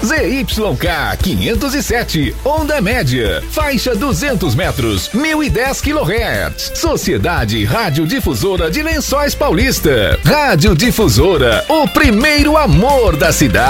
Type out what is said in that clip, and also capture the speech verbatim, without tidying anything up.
Z Y K quinhentos e sete, onda média, faixa duzentos metros, mil e dez quilohertz. Sociedade Radiodifusora de Lençóis Paulista. Rádio Difusora, o primeiro amor da cidade.